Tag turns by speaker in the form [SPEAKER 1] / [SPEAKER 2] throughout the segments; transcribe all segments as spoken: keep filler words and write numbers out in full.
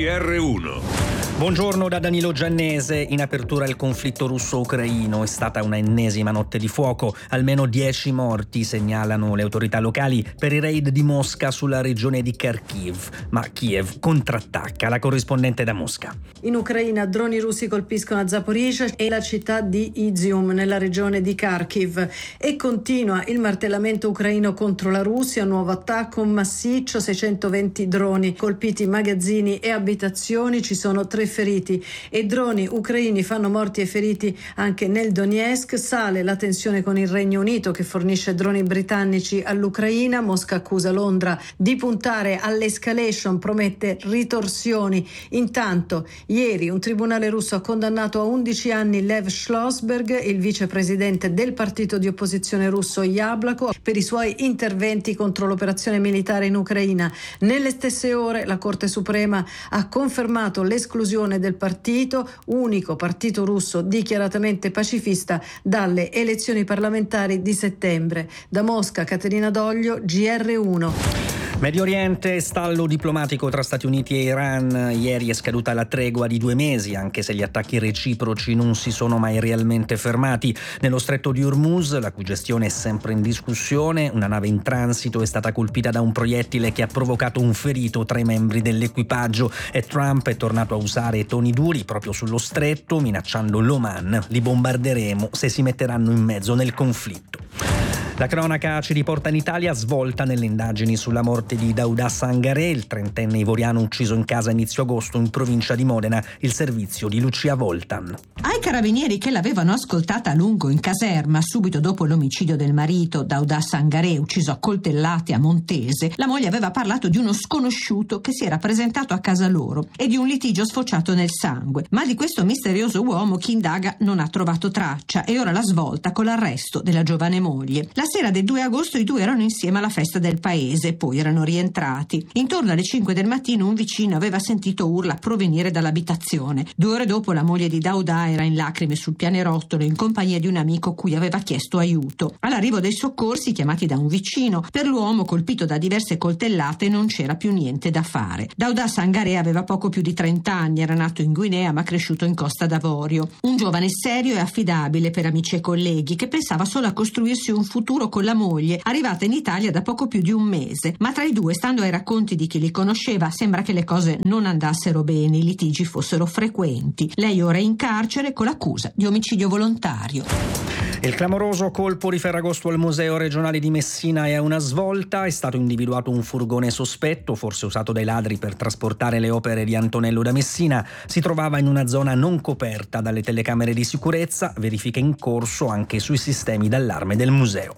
[SPEAKER 1] G R uno.
[SPEAKER 2] Buongiorno da Danilo Giannese. In apertura il conflitto russo-ucraino. È stata una ennesima notte di fuoco. Almeno dieci morti, segnalano le autorità locali, per i raid di Mosca sulla regione di Kharkiv. Ma Kiev contrattacca. La corrispondente da Mosca.
[SPEAKER 3] In Ucraina droni russi colpiscono a Zaporizhzhia e la città di Izium nella regione di Kharkiv. E continua il martellamento ucraino contro la Russia. Nuovo attacco massiccio, seicentoventi droni colpiti magazzini e abitazioni. Ci sono tre feriti e droni ucraini fanno morti e feriti anche nel Donetsk. Sale la tensione con il Regno Unito che fornisce droni britannici all'Ucraina. Mosca accusa Londra di puntare all'escalation, promette ritorsioni. Intanto ieri un tribunale russo ha condannato a undici anni Lev Schlossberg, il vicepresidente del partito di opposizione russo Yablako, per i suoi interventi contro l'operazione militare in Ucraina. Nelle stesse ore la Corte Suprema ha confermato l'esclusione del partito, unico partito russo dichiaratamente pacifista, dalle elezioni parlamentari di settembre. Da Mosca, Caterina Doglio, G R uno.
[SPEAKER 2] Medio Oriente, stallo diplomatico tra Stati Uniti e Iran. Ieri è scaduta la tregua di due mesi, anche se gli attacchi reciproci non si sono mai realmente fermati. Nello stretto di Hormuz, la cui gestione è sempre in discussione, una nave in transito è stata colpita da un proiettile che ha provocato un ferito tra i membri dell'equipaggio e Trump è tornato a usare toni duri proprio sullo stretto, minacciando l'Oman. Li bombarderemo se si metteranno in mezzo nel conflitto. La cronaca ci riporta in Italia, svolta nelle indagini sulla morte di Daouda Sangaré, il trentenne ivoriano ucciso in casa a inizio agosto in provincia di Modena, il servizio di Lucia Voltan.
[SPEAKER 4] Ai carabinieri che l'avevano ascoltata a lungo in caserma, subito dopo l'omicidio del marito, Daouda Sangaré, ucciso a coltellate a Montese, la moglie aveva parlato di uno sconosciuto che si era presentato a casa loro e di un litigio sfociato nel sangue. Ma di questo misterioso uomo chi indaga non ha trovato traccia e ora la svolta con l'arresto della giovane moglie. La sera del due agosto i due erano insieme alla festa del paese, poi erano rientrati. Intorno alle cinque del mattino un vicino aveva sentito urla provenire dall'abitazione. Due ore dopo la moglie di Daouda era in lacrime sul pianerottolo in compagnia di un amico cui aveva chiesto aiuto. All'arrivo dei soccorsi chiamati da un vicino, per l'uomo colpito da diverse coltellate non c'era più niente da fare. Daouda Sangaré aveva poco più di trenta anni, era nato in Guinea ma cresciuto in Costa d'Avorio. Un giovane serio e affidabile per amici e colleghi che pensava solo a costruirsi un futuro con la moglie, arrivata in Italia da poco più di un mese. Ma tra i due, stando ai racconti di chi li conosceva, sembra che le cose non andassero bene, i litigi fossero frequenti. Lei ora è in carcere con l'accusa di omicidio volontario.
[SPEAKER 2] Il clamoroso colpo di Ferragosto al Museo regionale di Messina è una svolta. È stato individuato un furgone sospetto, forse usato dai ladri per trasportare le opere di Antonello da Messina. Si trovava in una zona non coperta dalle telecamere di sicurezza, verifiche in corso anche sui sistemi d'allarme del museo.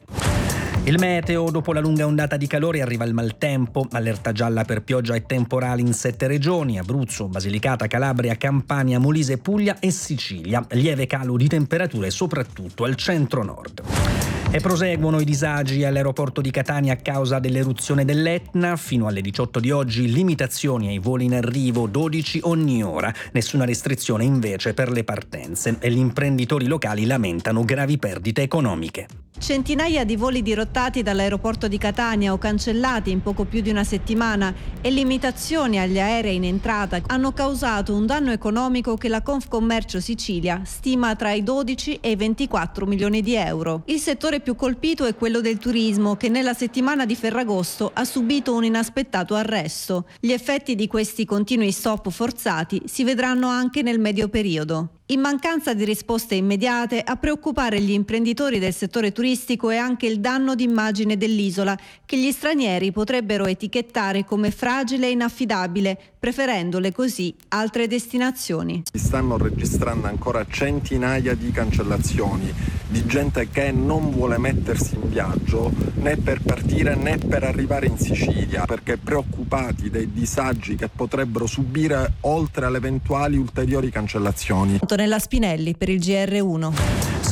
[SPEAKER 2] Il meteo, dopo la lunga ondata di calore arriva il maltempo, allerta gialla per pioggia e temporali in sette regioni, Abruzzo, Basilicata, Calabria, Campania, Molise, Puglia e Sicilia, lieve calo di temperature soprattutto al centro-nord. E proseguono i disagi all'aeroporto di Catania a causa dell'eruzione dell'Etna. Fino alle diciotto di oggi limitazioni ai voli in arrivo, dodici ogni ora. Nessuna restrizione invece per le partenze e gli imprenditori locali lamentano gravi perdite economiche.
[SPEAKER 5] Centinaia di voli dirottati dall'aeroporto di Catania o cancellati in poco più di una settimana e limitazioni agli aerei in entrata hanno causato un danno economico che la Confcommercio Sicilia stima tra i dodici e i ventiquattro milioni di euro. Il settore più colpito è quello del turismo, che nella settimana di Ferragosto ha subito un inaspettato arresto. Gli effetti di questi continui stop forzati si vedranno anche nel medio periodo. In mancanza di risposte immediate, a preoccupare gli imprenditori del settore turistico è anche il danno d'immagine dell'isola, che gli stranieri potrebbero etichettare come fragile e inaffidabile, preferendole così altre destinazioni.
[SPEAKER 6] Si stanno registrando ancora centinaia di cancellazioni, di gente che non vuole mettersi in viaggio né per partire né per arrivare in Sicilia, perché preoccupati dei disagi che potrebbero subire oltre alle eventuali ulteriori cancellazioni.
[SPEAKER 5] Antonella Spinelli per il G R uno.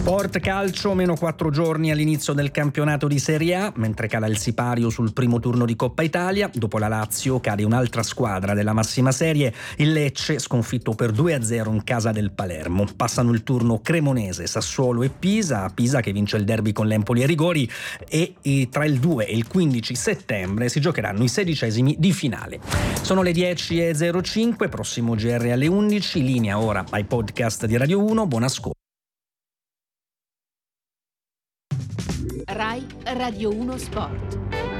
[SPEAKER 2] Sport calcio, meno quattro giorni all'inizio del campionato di Serie A, mentre cala il sipario sul primo turno di Coppa Italia. Dopo la Lazio cade un'altra squadra della massima serie, il Lecce, sconfitto per due a zero in casa del Palermo. Passano il turno Cremonese, Sassuolo e Pisa, Pisa che vince il derby con l'Empoli a rigori, e, e tra il due e il quindici settembre si giocheranno i sedicesimi di finale. Sono le dieci e zero cinque, prossimo G R alle undici, linea ora ai podcast di Radio uno, buon ascolto.
[SPEAKER 1] Rai Radio uno Sport.